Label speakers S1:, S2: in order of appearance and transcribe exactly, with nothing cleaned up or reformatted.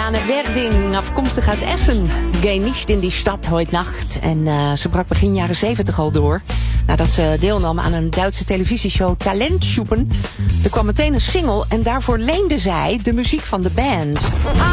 S1: Juliane Werding, afkomstig uit Essen. Geh nicht in die Stadt heute Nacht. En uh, ze brak begin jaren zeventig al door. Nadat ze deelnam aan een Duitse televisieshow Talentschoopen. Er kwam meteen een single en daarvoor leende zij de muziek van de band.